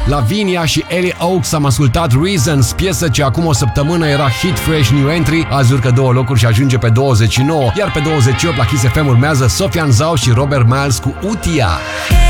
Lavinia și Ellie Oaks am ascultat Reasons, piesă ce acum o săptămână era hit fresh new entry, azi urcă 2 locuri și ajunge pe 29, iar pe 28 la Kiss FM urmează Sofian Zau și Robert Miles cu Utia.